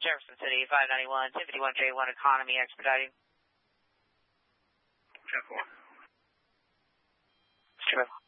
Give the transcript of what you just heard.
Jefferson City, 591, 1051J1 Economy expediting. Jeff 1. Sure.